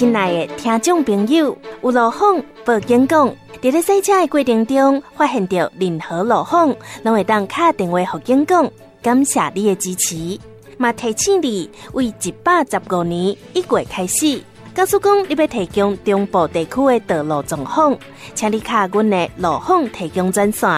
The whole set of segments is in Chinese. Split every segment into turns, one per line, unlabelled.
亲爱的听众朋友，有路况报警讲，在咧赛车的过程中发现到任何路况，拢会当打电话给警讲，感谢你的支持。嘛提醒你，为115年1月开始，假使讲你要提供中部地区的道路状况，请你敲阮的路况提供专线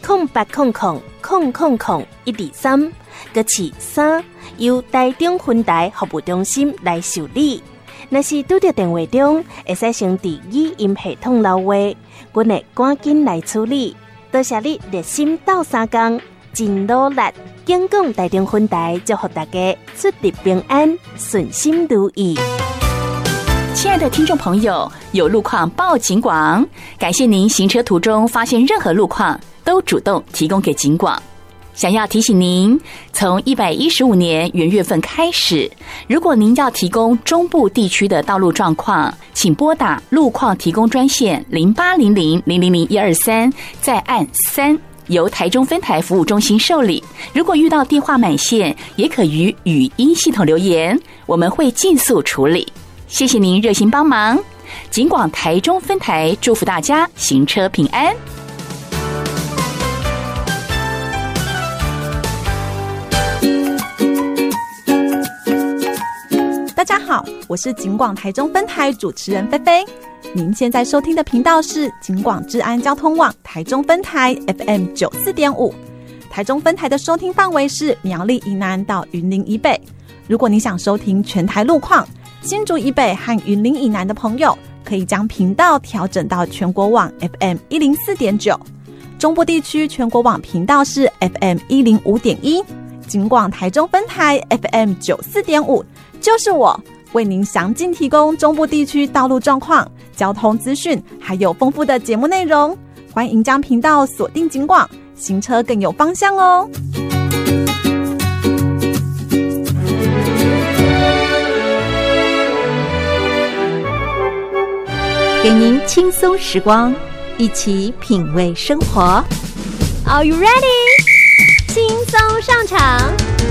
0800000123，搁是3，由台中分台服务中心来受理。若是拄到电话中，会使先伫语音系统留话，阮会赶紧来处理。多谢你热心斗3工，真努力。警广台中分台祝福大家出入平安，顺心如意。
亲爱的听众朋友，有路况报警广，感谢您行车途中发现任何路况都主动提供给警广。想要提醒您，从115年元月份开始，如果您要提供中部地区的道路状况，请拨打路况提供专线0800000123，再按3，由台中分台服务中心受理。如果遇到电话满线，也可于语音系统留言，我们会尽速处理。谢谢您热心帮忙，警广台中分台祝福大家行车平安。
大家好，我是警广台中分台主持人菲菲。您现在收听的频道是警广治安交通网台中分台 FM 94.5。台中分台的收听范围是苗栗以南到云林以北。如果你想收听全台路况，新竹以北和云林以南的朋友可以将频道调整到全国网 FM 104.9。中部地区全国网频道是 FM 105.1。警广台中分台 FM 94.5，就是我为您详尽提供中部地区道路状况、交通资讯，还有丰富的节目内容。欢迎将频道锁定警广，行车更有方向哦。
给您轻松时光，一起品味生活。
Are you ready？ 轻松上场。